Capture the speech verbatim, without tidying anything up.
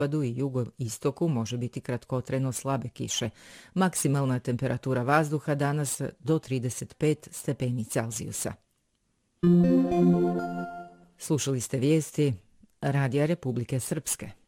zapadu i jugoistoku može biti kratkotrajno slabe kiše. Maksimalna temperatura vazduha danas do trideset pet stepeni Celzijusa. Slušali ste vijesti Radija Republike Srpske.